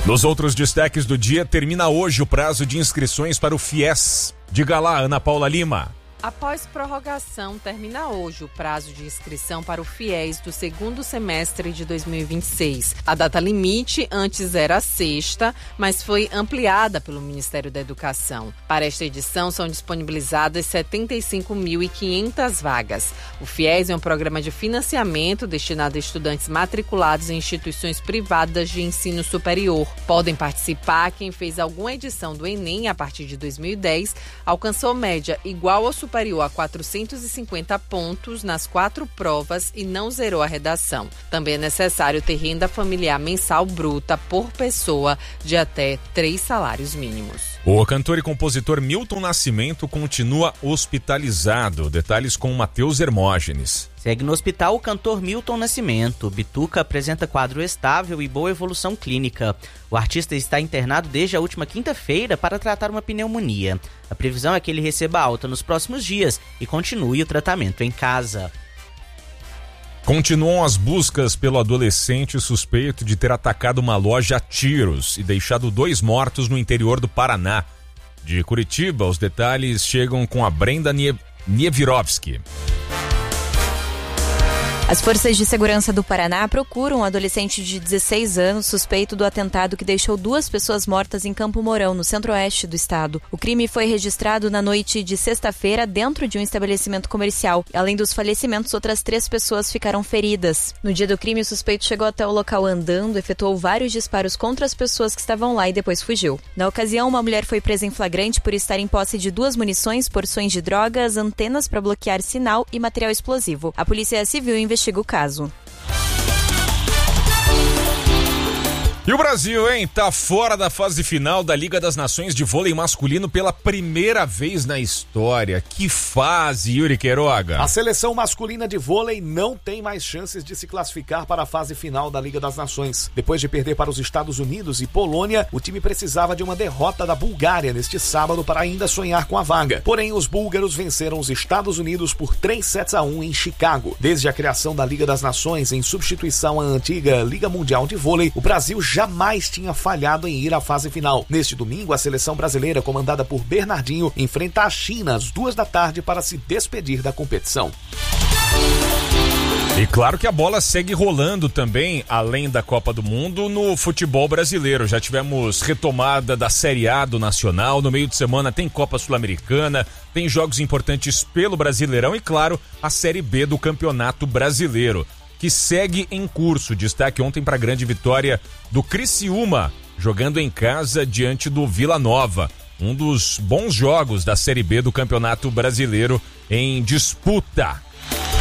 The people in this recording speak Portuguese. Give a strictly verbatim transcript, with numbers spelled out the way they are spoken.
Nos outros destaques do dia, termina hoje o prazo de inscrições para o FIES. Diga lá, Ana Paula Lima. Após prorrogação, termina hoje o prazo de inscrição para o FIES do segundo semestre de dois mil e vinte e seis. A data limite antes era a sexta, mas foi ampliada pelo Ministério da Educação. Para esta edição, são disponibilizadas setenta e cinco mil e quinhentas vagas. O FIES é um programa de financiamento destinado a estudantes matriculados em instituições privadas de ensino superior. Podem participar quem fez alguma edição do Enem a partir de dois mil e dez, alcançou média igual ou superior a quatrocentos e cinquenta pontos nas quatro provas e não zerou a redação. Também é necessário ter renda familiar mensal bruta por pessoa de até três salários mínimos. O cantor e compositor Milton Nascimento continua hospitalizado. Detalhes com Matheus Hermógenes. Segue no hospital o cantor Milton Nascimento. Bituca apresenta quadro estável e boa evolução clínica. O artista está internado desde a última quinta-feira para tratar uma pneumonia. A previsão é que ele receba alta nos próximos dias e continue o tratamento em casa. Continuam as buscas pelo adolescente suspeito de ter atacado uma loja a tiros e deixado dois mortos no interior do Paraná. De Curitiba, os detalhes chegam com a Brenda Nie- Niewirovski. As forças de segurança do Paraná procuram um adolescente de dezesseis anos suspeito do atentado que deixou duas pessoas mortas em Campo Mourão, no centro-oeste do estado. O crime foi registrado na noite de sexta-feira dentro de um estabelecimento comercial. Além dos falecimentos, outras três pessoas ficaram feridas. No dia do crime, o suspeito chegou até o local andando, efetuou vários disparos contra as pessoas que estavam lá e depois fugiu. Na ocasião, uma mulher foi presa em flagrante por estar em posse de duas munições, porções de drogas, antenas para bloquear sinal e material explosivo. A Polícia Civil investiga investiga o caso. E o Brasil, hein? Tá fora da fase final da Liga das Nações de vôlei masculino pela primeira vez na história. Que fase, Yuri Queiroga! A seleção masculina de vôlei não tem mais chances de se classificar para a fase final da Liga das Nações. Depois de perder para os Estados Unidos e Polônia, o time precisava de uma derrota da Bulgária neste sábado para ainda sonhar com a vaga. Porém, os búlgaros venceram os Estados Unidos por três sets a um em Chicago. Desde a criação da Liga das Nações, em substituição à antiga Liga Mundial de Vôlei, o Brasil já jamais tinha falhado em ir à fase final. Neste domingo, a seleção brasileira, comandada por Bernardinho, enfrenta a China às duas da tarde para se despedir da competição. E claro que a bola segue rolando também, além da Copa do Mundo, no futebol brasileiro. Já tivemos retomada da Série A do Nacional, no meio de semana tem Copa Sul-Americana, tem jogos importantes pelo Brasileirão e, claro, a Série B do Campeonato Brasileiro, que segue em curso. Destaque ontem para a grande vitória do Criciúma, jogando em casa diante do Vila Nova. Um dos bons jogos da Série B do Campeonato Brasileiro em disputa.